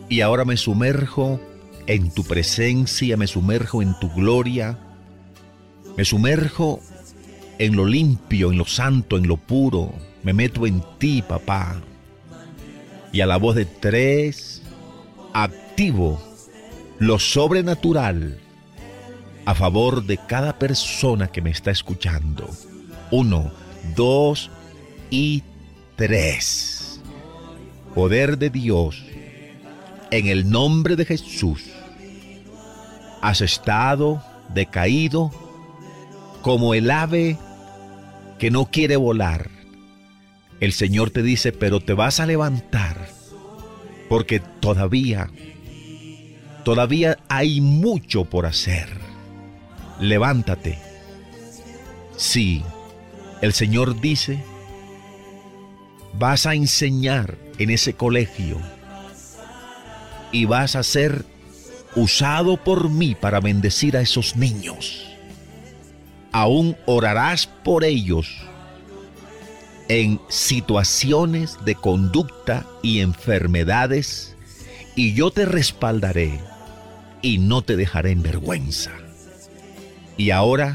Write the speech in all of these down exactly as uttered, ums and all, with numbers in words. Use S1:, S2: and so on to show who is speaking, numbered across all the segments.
S1: Y ahora me sumerjo en tu presencia, me sumerjo en tu gloria, me sumerjo en lo limpio, en lo santo, en lo puro. Me meto en ti, papá. Y a la voz de tres, activo lo sobrenatural a favor de cada persona que me está escuchando. Uno, dos y tres. Poder de Dios, en el nombre de Jesús. Has estado decaído como el ave que no quiere volar. El Señor te dice, pero te vas a levantar, porque todavía, todavía hay mucho por hacer. Levántate. Sí, el Señor dice, vas a enseñar en ese colegio y vas a ser usado por mí para bendecir a esos niños. Aún orarás por ellos en situaciones de conducta y enfermedades, y yo te respaldaré y no te dejaré en vergüenza. Y ahora,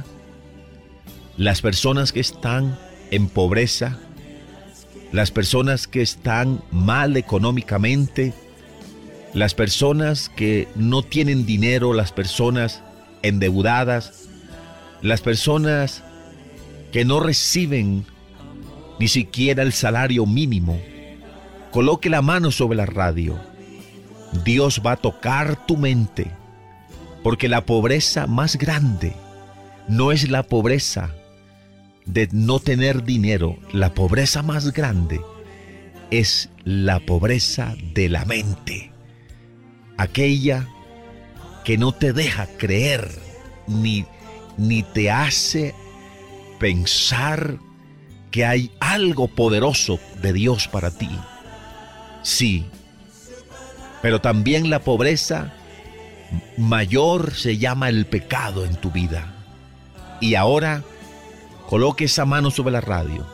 S1: las personas que están en pobreza, las personas que están mal económicamente, las personas que no tienen dinero, las personas endeudadas, las personas que no reciben ni siquiera el salario mínimo, coloque la mano sobre la radio. Dios va a tocar tu mente, porque la pobreza más grande no es la pobreza de no tener dinero. La pobreza más grande es la pobreza de la mente, aquella que no te deja creer ni, ni te hace pensar que hay algo poderoso de Dios para ti. Sí, pero también la pobreza mayor se llama el pecado en tu vida. Y ahora, coloque esa mano sobre la radio.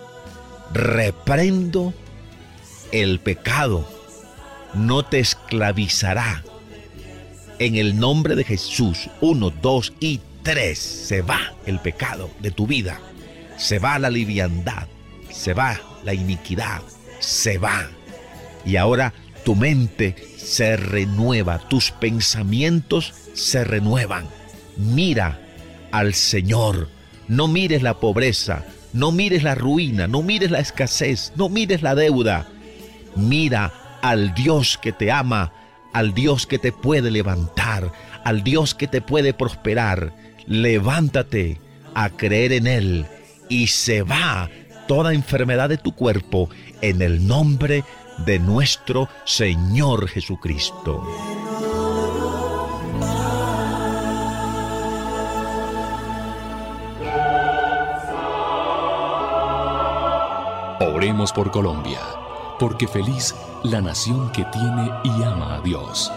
S1: Reprendo el pecado. No te esclavizará. En el nombre de Jesús. Uno, dos y tres. Se va el pecado de tu vida. Se va la liviandad. Se va la iniquidad. Se va. Y ahora tu mente se renueva. Tus pensamientos se renuevan. Mira al Señor. No mires la pobreza. No mires la ruina. No mires la escasez. No mires la deuda. Mira al Dios que te ama, al Dios que te puede levantar, al Dios que te puede prosperar. Levántate a creer en Él y se va toda enfermedad de tu cuerpo en el nombre de nuestro Señor Jesucristo.
S2: Oremos por Colombia, porque feliz la nación que tiene y ama a Dios.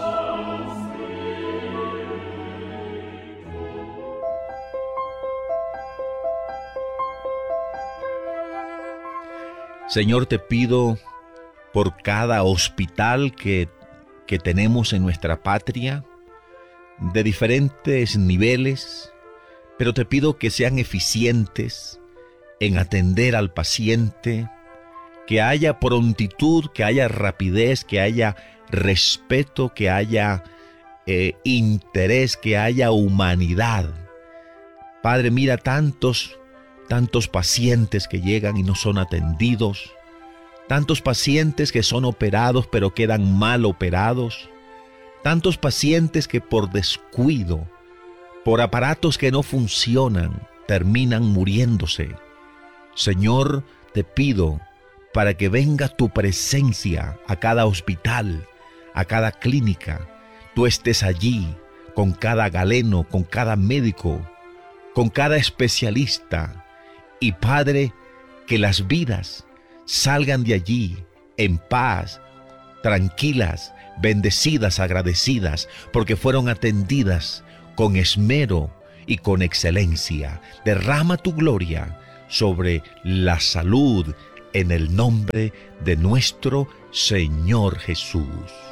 S1: Señor, te pido por cada hospital que, que tenemos en nuestra patria, de diferentes niveles, pero te pido que sean eficientes en atender al paciente, que haya prontitud, que haya rapidez, que haya respeto, que haya eh, interés, que haya humanidad. Padre, mira tantos, tantos pacientes que llegan y no son atendidos, tantos pacientes que son operados pero quedan mal operados, tantos pacientes que por descuido, por aparatos que no funcionan, terminan muriéndose. Señor, te pido para que venga tu presencia a cada hospital, a cada clínica. Tú estés allí con cada galeno, con cada médico, con cada especialista. Y Padre, que las vidas salgan de allí en paz, tranquilas, bendecidas, agradecidas, porque fueron atendidas con esmero y con excelencia. Derrama tu gloria sobre la salud en el nombre de nuestro Señor Jesús.